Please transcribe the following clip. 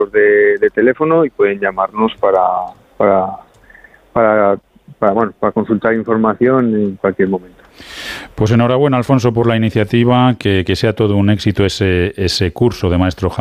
de teléfono y pueden llamarnos para consultar información en cualquier momento. Pues enhorabuena, Alfonso, por la iniciativa, que sea todo un éxito ese curso de maestro